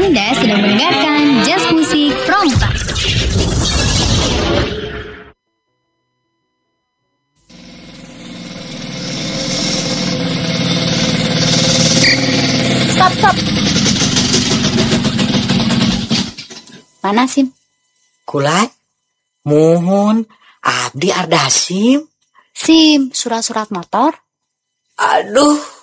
Anda sedang mendengarkan Just Music from Pas. Stop. Mana Sim? Kulai, mohon, abdi arda SIM. Sim, surat-surat motor. Aduh,